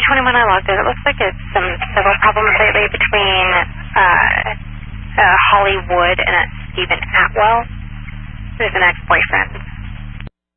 21 I logged it. It looks like it's several problems lately between Holly Wood and Stephen Atwell, who's an ex-boyfriend.